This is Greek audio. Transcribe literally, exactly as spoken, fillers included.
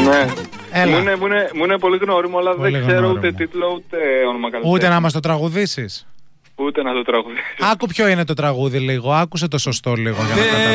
Ναι. Έλα. Μου είναι, μου, είναι, μου είναι πολύ γνώριμο, αλλά Πολύ δεν ξέρω γνώριμο. ούτε τίτλο ούτε όνομα καλλιτέχνη. Ούτε να μας το τραγουδήσεις. Ούτε να το τραγουδήσω. Άκου ποιο είναι το τραγούδι λίγο. Άκουσε το σωστό λίγο για να καταλάβεις.